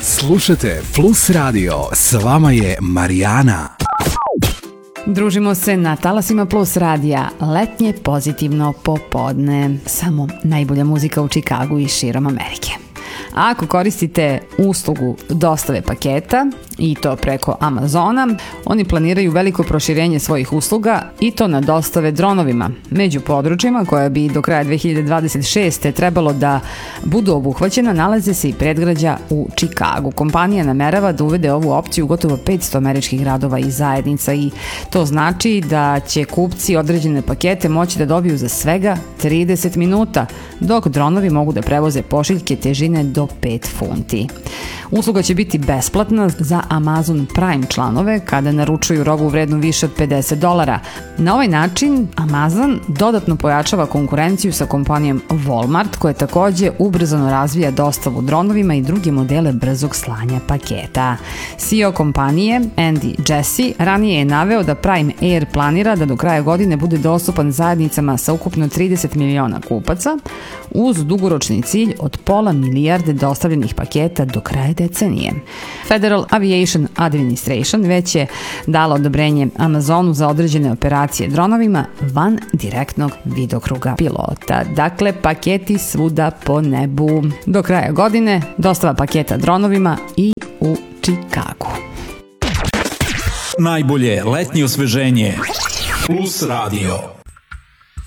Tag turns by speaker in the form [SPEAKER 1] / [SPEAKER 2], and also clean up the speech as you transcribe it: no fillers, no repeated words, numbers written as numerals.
[SPEAKER 1] Slušajte Plus Radio, s vama je Marijana.
[SPEAKER 2] Družimo se na talasima Plus radija, letnje pozitivno popodne. Samo najbolja muzika u Čikagu i širom Amerike. A ako koristite uslugu dostave paketa i to preko Amazona, oni planiraju veliko proširenje svojih usluga i to na dostave dronovima. Među područjima koja bi do kraja 2026. trebalo da budu obuhvaćena nalaze se i predgrađa u Čikagu. Kompanija namerava da uvede ovu opciju u gotovo 500 američkih gradova i zajednica i to znači da će kupci određene pakete moći da dobiju za svega 30 minuta, dok dronovi mogu da prevoze pošiljke težine do 5 funti. Usluga će biti besplatna za Amazon Prime članove kada naručuju robu vrednu više od $50. Na ovaj način Amazon dodatno pojačava konkurenciju sa kompanijom Walmart, koja takođe ubrzano razvija dostavu dronovima i druge modele brzog slanja paketa. CEO kompanije Andy Jassy ranije je naveo da Prime Air planira da do kraja godine bude dostupan zajednicama sa ukupno 30 miliona kupaca uz dugoročni cilj od $500 milijarde dostavljenih paketa do kraja decenije. Federal Aviation Administration već je dala odobrenje Amazonu za određene operacije dronovima van direktnog vidokruga pilota. Dakle, paketi svuda po nebu. Do kraja godine dostava paketa dronovima i u Čikagu.
[SPEAKER 1] Najbolje letnje osveženje Plus Radio.